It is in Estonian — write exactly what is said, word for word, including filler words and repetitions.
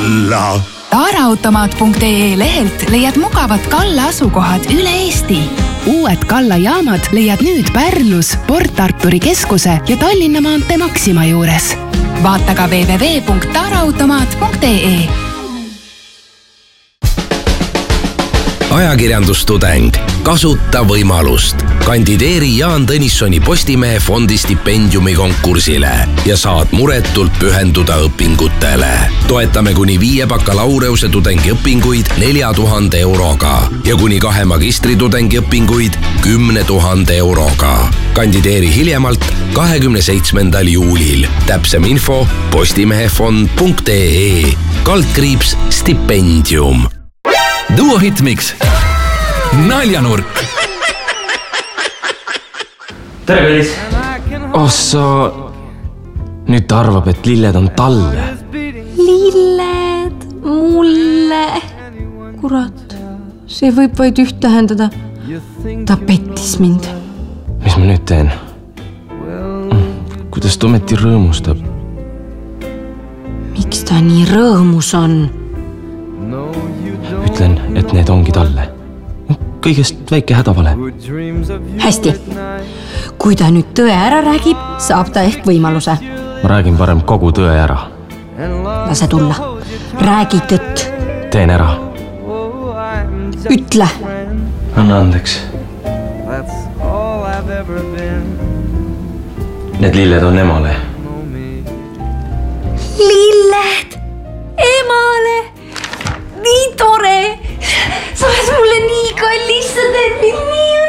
Kalla. Taaraautomaat punkt ee lehelt leiad mugavad Kalla asukohad üle Eesti. Uued Kalla jaamad leiad nüüd Pärnus, Port Arturi keskuse ja Tallinna maantee Maxima juures. Vaata ka double-u double-u double-u punkt taaraautomaat punkt ee. Ajakirjandustudeng. Kasuta võimalust. Kandideeri Jaan Tõnissoni Postimehe fondi stipendiumi konkursile ja saad muretult pühenduda õpingutele. Toetame kuni viie bakalaureuse tudengi õpinguid nelja tuhande euroga ja kuni kahe magistritudengi õpinguid kümne tuhande euroga. Kandideeri hiljemalt kahekümne seitsmendal juulil. Täpsem info postimehefond punkt ee. Kaldkriips stipendium. Duo Hitmix. Naljanurk. Tere, kallis. Oh, sa... Nüüd ta arvab, et lilled on talle. Lilled mulle. Kurat, see võib vaid üht tähendada. Ta pettis mind. Mis ma nüüd teen? Kuidas ta ometi rõõmustab? Miks ta nii rõõmus on? Ütlen, et need ongi talle. Kõigest väike hädavale. Hästi. Kui ta nüüd tõe ära räägib, saab ta ehk võimaluse. Ma räägin parem kogu tõe ära. Lase tulla. Räägi tõtt. Teen ära. Ütle. Anna andeks. Need lilled on emale. Lilled? Emale? Nii tore! Sa oled mulle nii kallis, sa teed mind nii